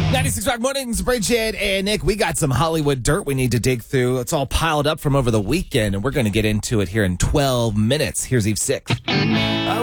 96 Rock Mornings, Bridget and Nick. We got some Hollywood dirt we need to dig through. It's all piled up from over the weekend, and we're going to get into it here in 12 minutes. Here's Eve 6.